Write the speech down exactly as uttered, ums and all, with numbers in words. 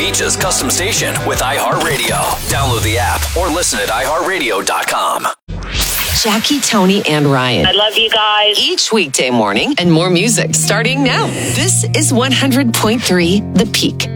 Beach's custom station with iHeartRadio. Download the app or listen at i heart radio dot com. Jackie, Tony, and Ryan. I love you guys. Each weekday morning and more music starting now. This is one hundred point three The Peak.